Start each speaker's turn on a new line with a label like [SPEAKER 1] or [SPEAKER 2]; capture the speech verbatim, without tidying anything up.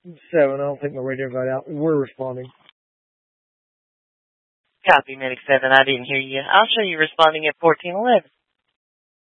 [SPEAKER 1] seven. I don't think my radio got out. We're responding.
[SPEAKER 2] Copy, Medic seven. I didn't hear you. I'll show you responding at fourteen eleven.